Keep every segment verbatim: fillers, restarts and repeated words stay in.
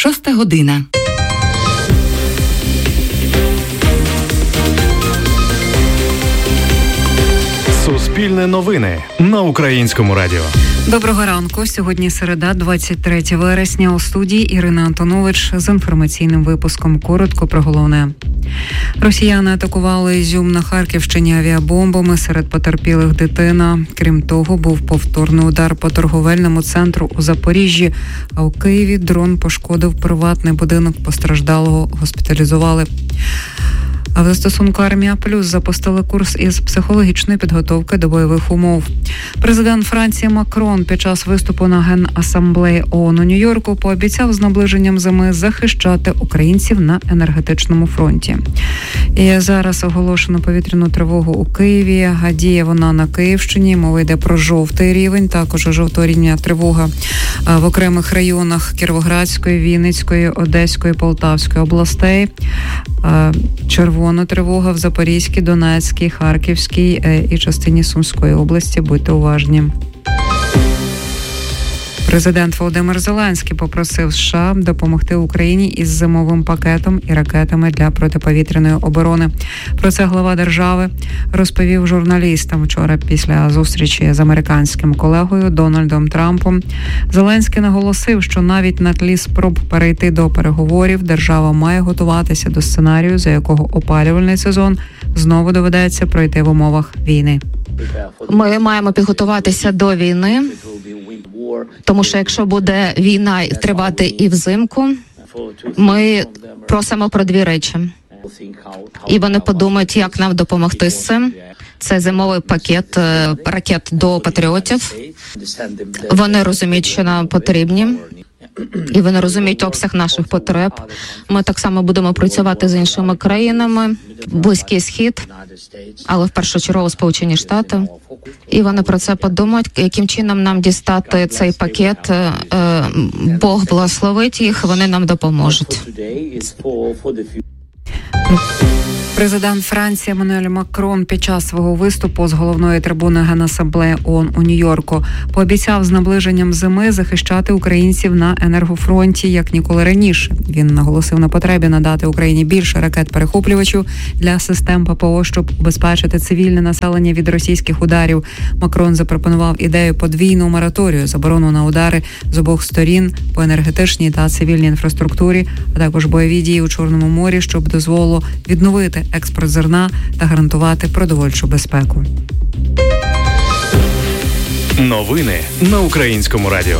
Шоста година. Суспільне новини на Українському радіо. Доброго ранку. Сьогодні середа, двадцять третє вересня. У студії Ірина Антонович з інформаційним випуском. Коротко про головне. Росіяни атакували Ізюм на Харківщині авіабомбами. Серед потерпілих дитина. Крім того, був повторний удар по торговельному центру у Запоріжжі. А у Києві дрон пошкодив приватний будинок. Постраждалого госпіталізували. А в застосунку «Армія Плюс» запустили курс із психологічної підготовки до бойових умов. Президент Франції Макрон під час виступу на Генасамблеї ООН у Нью-Йорку пообіцяв з наближенням зими захищати українців на енергетичному фронті. І зараз оголошено повітряну тривогу у Києві. А діє вона на Київщині. Мова йде про жовтий рівень, також жовтого рівня тривога в окремих районах Кіровоградської, Вінницької, Одеської, Полтавської областей. Червона тривога в Запорізькій, Донецькій, Харківській і частині Сумської області. Будьте уважні. Президент Володимир Зеленський попросив США допомогти Україні із зимовим пакетом і ракетами для протиповітряної оборони. Про це глава держави розповів журналістам вчора після зустрічі з американським колегою Дональдом Трампом. Зеленський наголосив, що навіть на тлі спроб перейти до переговорів держава має готуватися до сценарію, за якого опалювальний сезон знову доведеться пройти в умовах війни. Ми маємо підготуватися до війни, тому що якщо буде війна тривати і взимку, ми просимо про дві речі. І вони подумають, як нам допомогти з цим. Це зимовий пакет ракет до патріотів. Вони розуміють, що нам потрібні. І вони розуміють обсяг наших потреб. Ми так само будемо працювати з іншими країнами, Близький Схід, але в першу чергу Сполучені Штати. І вони про це подумають, яким чином нам дістати цей пакет. Бог благословить їх, вони нам допоможуть. Президент Франції Еммануель Макрон під час свого виступу з головної трибуни Генасамблеї ООН у Нью-Йорку пообіцяв з наближенням зими захищати українців на енергофронті як ніколи раніше. Він наголосив на потребі надати Україні більше ракет-перехоплювачів для систем ППО, щоб убезпечити цивільне населення від російських ударів. Макрон запропонував ідею подвійного мораторію, заборону на удари з обох сторін по енергетичній та цивільній інфраструктурі, а також бойові дії у Чорному морі, щоб дозволило відновити експорт зерна та гарантувати продовольчу безпеку. Новини на Українському радіо.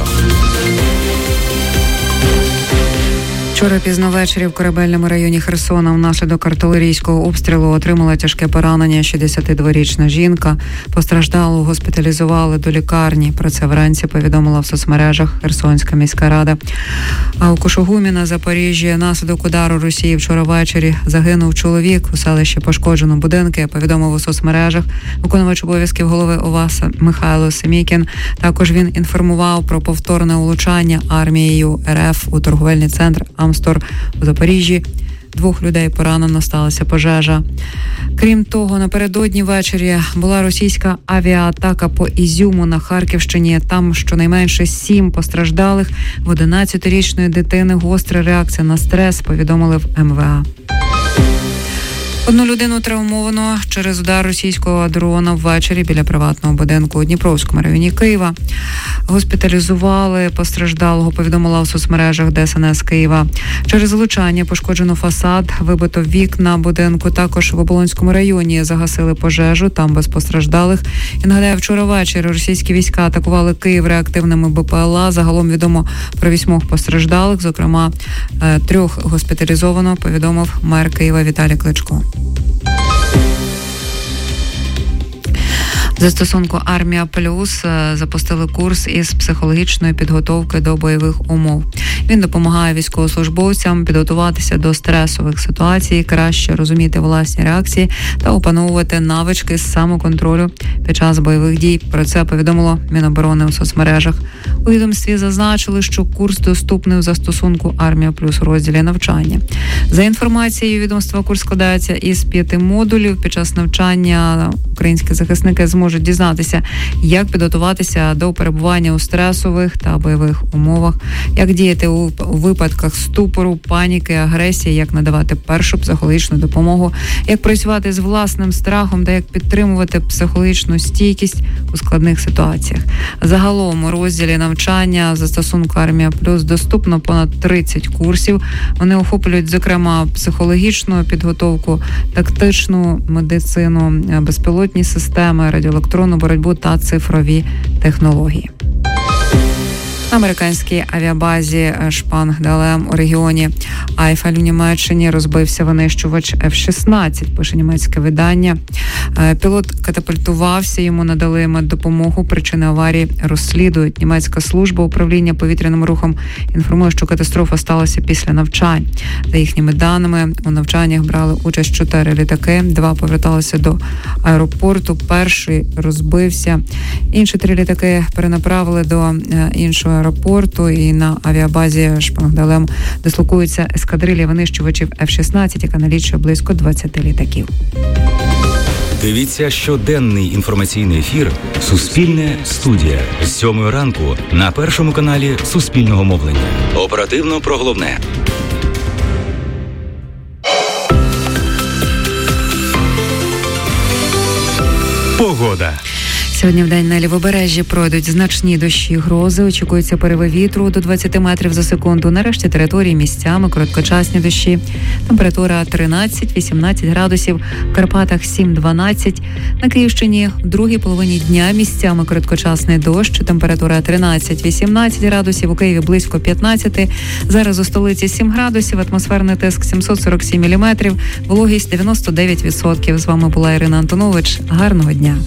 Вчора пізно ввечері в Корабельному районі Херсона внаслідок артилерійського обстрілу отримала тяжке поранення шістдесятидворічна жінка. Постраждалу госпіталізували до лікарні. Про це вранці повідомила в соцмережах Херсонська міська рада. А у Кошугумі на Запоріжжі внаслідок удару Росії вчора ввечері загинув чоловік. У селищі пошкоджено будинки, повідомив у соцмережах виконувач обов'язків голови ОВА Михайло Семікін. Також він інформував про повторне влучання армією РФ у торговельний центр Амстор у Запоріжжі. Двох людей поранено, сталася пожежа. Крім того, напередодні ввечері була російська авіаатака по Ізюму на Харківщині. Там щонайменше сім постраждалих. В одинадцятирічної дитини гостра реакція на стрес, повідомили в ем ве а. Одну людину травмовано через удар російського дрона ввечері біля приватного будинку у Дніпровському районі Києва. Госпіталізували постраждалого, повідомила у соцмережах Де Ес Ен Ес Києва. Через влучання пошкоджено фасад, вибито вікна будинку. Також в Оболонському районі загасили пожежу, там без постраждалих. І нагадаю, вчора ввечері російські війська атакували Київ реактивними Бе Пе Ел А. Загалом відомо про вісьмох постраждалих, зокрема трьох госпіталізовано, повідомив мер Києва Віталій Кличко. В застосунку «Армія Плюс» запустили курс із психологічної підготовки до бойових умов. Він допомагає військовослужбовцям підготуватися до стресових ситуацій, краще розуміти власні реакції та опановувати навички з самоконтролю під час бойових дій. Про це повідомило Міноборони у соцмережах. У відомстві зазначили, що курс доступний у застосунку «Армія Плюс» у розділі навчання. За інформацією відомства, курс складається із п'яти модулів. Під час навчання українські захисники зможуть дізнатися, як підготуватися до перебування у стресових та бойових умовах, як діяти у у випадках ступору, паніки, агресії, як надавати першу психологічну допомогу, як працювати з власним страхом та як підтримувати психологічну стійкість у складних ситуаціях. Загалом у розділі навчання застосунку «Армія Плюс» доступно понад тридцять курсів. Вони охоплюють, зокрема, психологічну підготовку, тактичну медицину, безпілотні системи, радіоелектронну боротьбу та цифрові технології. На американській авіабазі Шпангдалем у регіоні Айфель у Німеччині розбився винищувач еф шістнадцять, пише німецьке видання. Пілот катапультувався, йому надали меддопомогу, причини аварії розслідують. Німецька служба управління повітряним рухом інформує, що катастрофа сталася після навчань. За їхніми даними, у навчаннях брали участь чотири літаки, два поверталися до аеропорту, перший розбився. Інші три літаки перенаправили до іншого аеропорту, і на авіабазі Шпангдалем дислокується ескадрилля винищувачів еф шістнадцять, яка налічує близько двадцять літаків. Дивіться щоденний інформаційний ефір «Суспільне студія» з сьомої ранку на першому каналі Суспільного мовлення. Оперативно про головне. Погода. Сьогодні вдень на лівобережжі пройдуть значні дощі, грози. Очікується пориви вітру до двадцять метрів за секунду. На решті території місцями короткочасні дощі. Температура тринадцять-вісімнадцять градусів. В Карпатах сім-дванадцять. На Київщині в другій половині дня місцями короткочасний дощ. Температура тринадцять-вісімнадцять градусів. У Києві близько п'ятнадцять. Зараз у столиці сім градусів. Атмосферний тиск сімсот сорок сім міліметрів. Вологість дев'яносто дев'ять відсотків. З вами була Ірина Антонович. Гарного дня.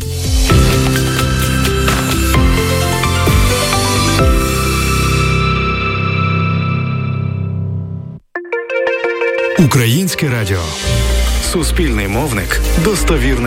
Українське радіо. Суспільний мовник. Достовірна